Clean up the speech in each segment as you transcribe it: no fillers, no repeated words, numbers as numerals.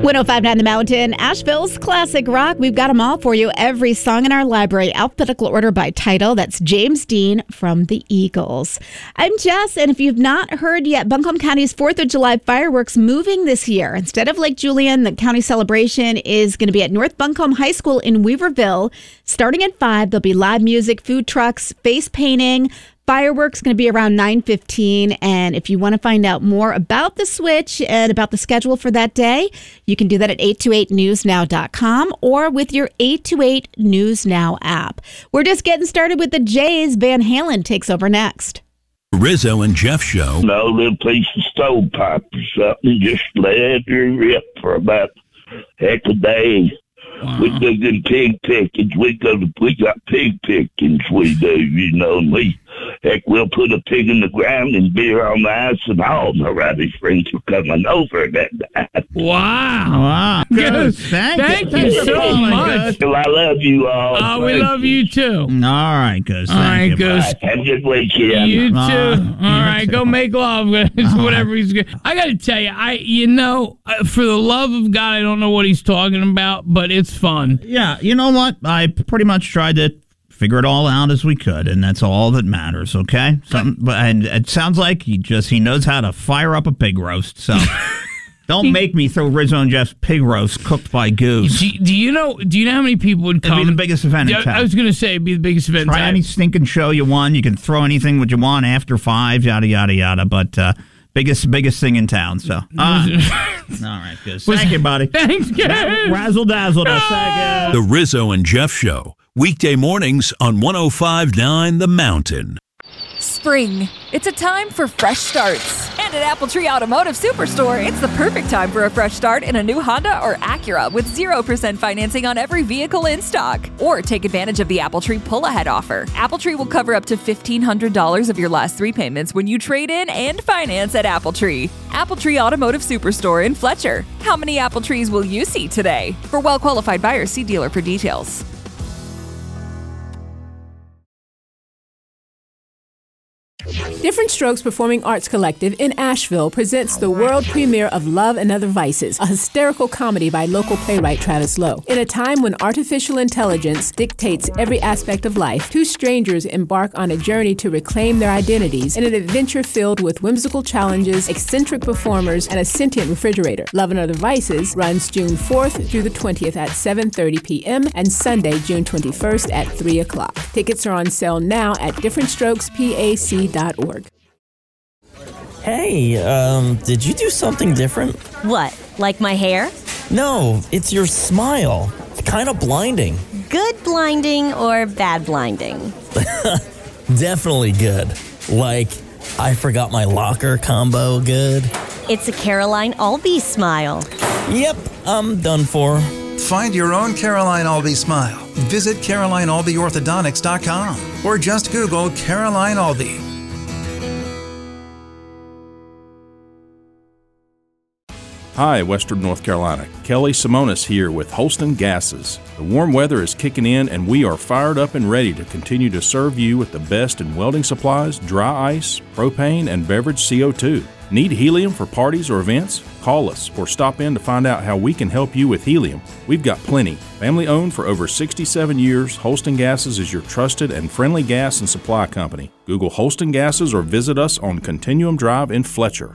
105.9 The Mountain, Asheville's classic rock. We've got them all for you. Every song in our library, alphabetical order by title. That's James Dean from the Eagles. I'm Jess, and if you've not heard yet, Buncombe County's 4th of July fireworks moving this year. Instead of Lake Julian, the county celebration is going to be at North Buncombe High School in Weaverville. Starting at 5, there'll be live music, food trucks, face painting. Fireworks going to be around 9:15, and if you want to find out more about the switch and about the schedule for that day, you can do that at 828newsnow.com or with your 828 News Now app. We're just getting started with the Jays. Van Halen takes over next. Rizzo and Jeff Show. No little piece of stovepipe or something, just let her rip for about heck a day. We do them pig pickings. We got pig pickings. We do, you know. We'll put a pig in the ground and beer on the ice, and all my rowdy friends are coming over that night. Wow. Good. Thank you so much. Well, I love you all. Oh, we love you too. All right, Gus. Thank you, Gus. Have a good weekend. You too. All right, go make love. Whatever he's good. I got to tell you, for the love of God, I don't know what he's talking about, but it's fun. Yeah, you know what? I pretty much tried to figure it all out as we could, and that's all that matters, okay? And it sounds like he knows how to fire up a pig roast, so don't make me throw Rizzo and Jeff's pig roast cooked by Goose. Do you know how many people would come? It'd be the biggest event in town. I was going to say it'd be the biggest event in town. Try any stinking show you want. You can throw anything what you want after 5, yada, yada, yada, but biggest thing in town, so. All right, good. Thank you, buddy. Thanks, guys. Razzle-dazzle. The Rizzo and Jeff Show. Weekday mornings on 105.9 The Mountain. Spring. It's a time for fresh starts. And at Apple Tree Automotive Superstore, it's the perfect time for a fresh start in a new Honda or Acura with 0% financing on every vehicle in stock. Or take advantage of the Apple Tree pull-ahead offer. Apple Tree will cover up to $1,500 of your last 3 payments when you trade in and finance at Apple Tree. Apple Tree Automotive Superstore in Fletcher. How many Apple Trees will you see today? For well-qualified buyers, see dealer for details. Different Strokes Performing Arts Collective in Asheville presents the world premiere of Love and Other Vices, a hysterical comedy by local playwright Travis Lowe. In a time when artificial intelligence dictates every aspect of life, 2 strangers embark on a journey to reclaim their identities in an adventure filled with whimsical challenges, eccentric performers, and a sentient refrigerator. Love and Other Vices runs June 4th through the 20th at 7:30 p.m. and Sunday, June 21st at 3 o'clock. Tickets are on sale now at differentstrokespac.org. Hey, did you do something different? What, like my hair? No, it's your smile. It's kind of blinding. Good blinding or bad blinding? Definitely good. Like, I forgot my locker combo good. It's a Caroline Albee smile. Yep, I'm done for. Find your own Caroline Albee smile. Visit CarolineAlbeeOrthodontics.com or just Google Caroline Albee. Hi, Western North Carolina. Kelly Simonis here with Holston Gases. The warm weather is kicking in and we are fired up and ready to continue to serve you with the best in welding supplies, dry ice, propane, and beverage CO2. Need helium for parties or events? Call us or stop in to find out how we can help you with helium. We've got plenty. Family owned for over 67 years, Holston Gases is your trusted and friendly gas and supply company. Google Holston Gases or visit us on Continuum Drive in Fletcher.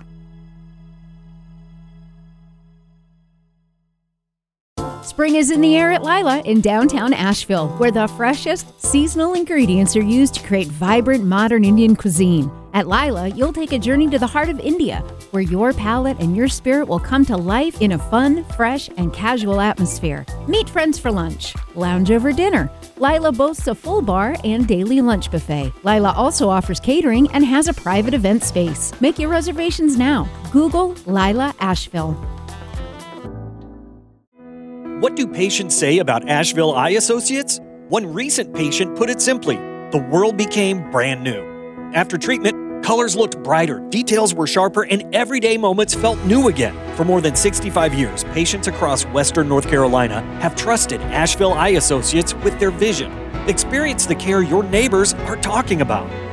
Spring is in the air at Lila in downtown Asheville, where the freshest seasonal ingredients are used to create vibrant modern Indian cuisine. At Lila, you'll take a journey to the heart of India, where your palate and your spirit will come to life in a fun, fresh, and casual atmosphere. Meet friends for lunch, lounge over dinner. Lila boasts a full bar and daily lunch buffet. Lila also offers catering and has a private event space. Make your reservations now. Google Lila Asheville. What do patients say about Asheville Eye Associates? One recent patient put it simply, the world became brand new. After treatment, colors looked brighter, details were sharper, and everyday moments felt new again. For more than 65 years, patients across Western North Carolina have trusted Asheville Eye Associates with their vision. Experience the care your neighbors are talking about.